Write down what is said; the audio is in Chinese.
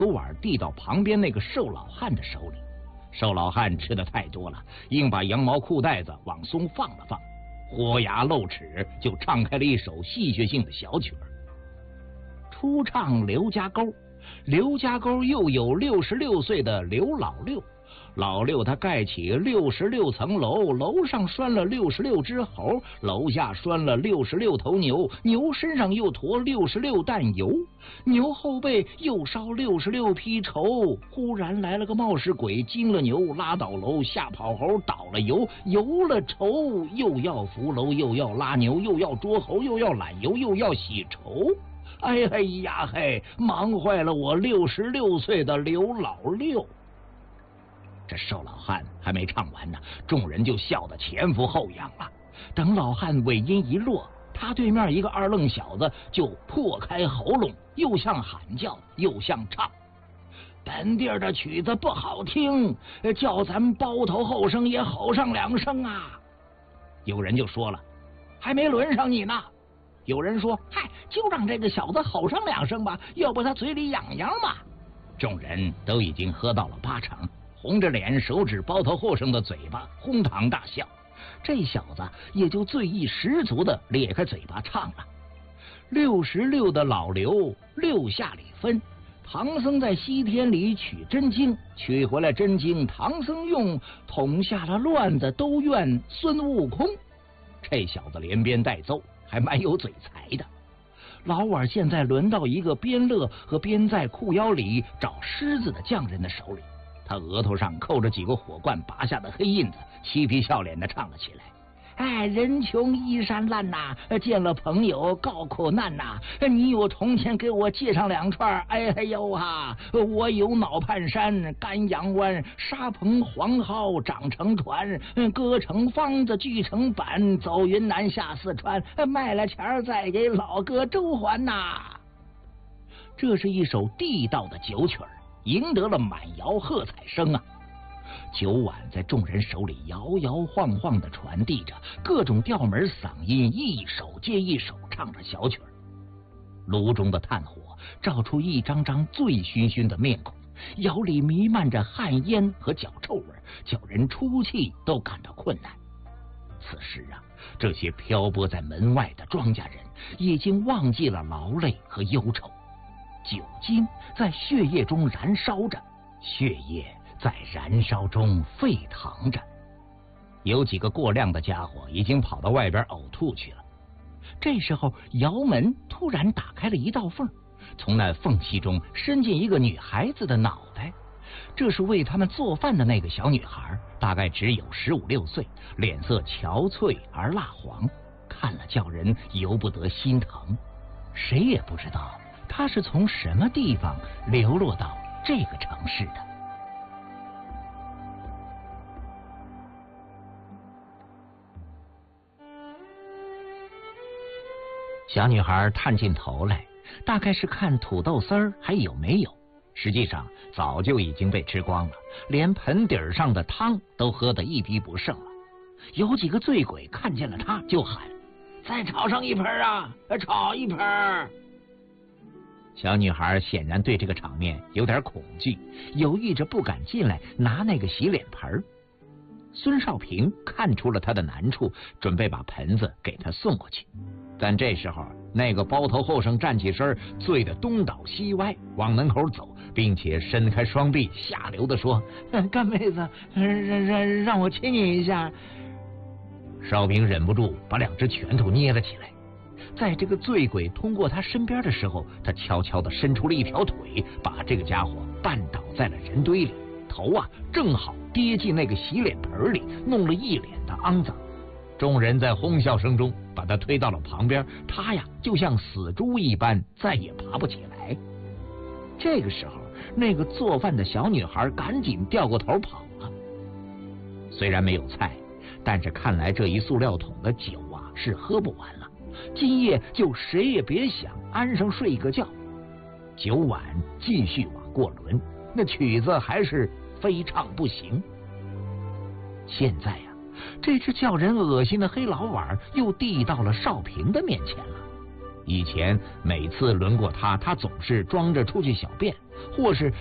碗递到旁边那个瘦老汉的手里。瘦老汉吃的太多了，硬把羊毛裤带子往松放了放，豁牙露齿就唱开了一首戏谑性的小曲儿。初唱刘家沟，刘家沟又有66岁的刘老六。老六他盖起66层楼，楼上拴了66只猴，楼下拴了66头牛，牛身上又驮66担油，牛后背又烧66匹绸。忽然来了个冒失鬼，惊了牛，拉倒楼，吓跑猴，倒了油，油了绸，又要扶楼，又要拉牛，又要捉猴，又要揽油，又要洗绸。哎呀嘿，忙坏了我66岁的刘老六。这瘦老汉还没唱完呢，众人就笑得前俯后仰了。等老汉尾音一落，他对面一个二愣小子就破开喉咙，又像喊叫又像唱。本地儿的曲子不好听，叫咱包头后生也吼上2声啊！有人就说了，还没轮上你呢。有人说，嗨，就让这个小子吼上2声吧，要不他嘴里痒痒嘛。众人都已经喝到了8成，红着脸手指包头后生的嘴巴，哄堂大笑。这小子也就醉意十足的咧开嘴巴唱了。66的老刘六下里分，唐僧在西天里取真经，取回来真经唐僧用，捅下了乱子都怨孙悟空。这小子连编带奏，还蛮有嘴才的。老碗现在轮到一个边乐和边在裤腰里找狮子的匠人的手里，他额头上扣着几个火罐拔下的黑印子，嬉皮笑脸的唱了起来。哎，人穷衣衫烂呐，见了朋友告苦难呐，你有铜钱给我借上2串，哎呦哈，我有脑畔山、甘阳湾、沙棚黄蒿长成团，割成方子锯成板，走云南下四川，卖了钱再给老哥周还呐。这是一首地道的酒曲儿，赢得了满窑喝彩声啊！酒碗在众人手里摇摇晃晃地传递着，各种调门嗓音一首接一首唱着小曲儿。炉中的炭火照出一张张醉醺醺的面孔，窑里弥漫着汗烟和脚臭味，叫人出气都感到困难。此时啊，这些漂泊在门外的庄稼人已经忘记了劳累和忧愁，酒精在血液中燃烧着，血液在燃烧中沸腾着。有几个过量的家伙已经跑到外边呕吐去了。这时候窑门突然打开了一道缝，从那缝隙中伸进一个女孩子的脑袋。这是为他们做饭的那个小女孩，大概只有15、16岁，脸色憔悴而蜡黄，看了叫人由不得心疼。谁也不知道她是从什么地方流落到这个城市的。小女孩探进头来，大概是看土豆丝儿还有没有，实际上早就已经被吃光了，连盆底上的汤都喝得一滴不剩了。有几个醉鬼看见了她就喊，再炒上一盆啊，炒一盆。小女孩显然对这个场面有点恐惧，犹豫着不敢进来拿那个洗脸盆。孙少平看出了她的难处，准备把盆子给她送过去。但这时候那个包头后生站起身，醉得东倒西歪往门口走，并且伸开双臂下流地说，干妹子，让我亲你一下。少平忍不住把2只拳头捏了起来。在这个醉鬼通过他身边的时候，他悄悄地伸出了一条腿，把这个家伙绊倒在了人堆里，头啊正好跌进那个洗脸盆里，弄了一脸的肮脏。众人在哄笑声中把他推到了旁边，他呀就像死猪一般，再也爬不起来。这个时候，那个做饭的小女孩赶紧掉过头跑了。虽然没有菜，但是看来这一塑料桶的酒啊是喝不完了，今夜就谁也别想安生睡一个觉。酒碗继续往过轮，那曲子还是非唱不行。现在呀，这只叫人恶心的黑老碗又递到了少平的面前了。以前每次轮过他，他总是装着出去小便， 或是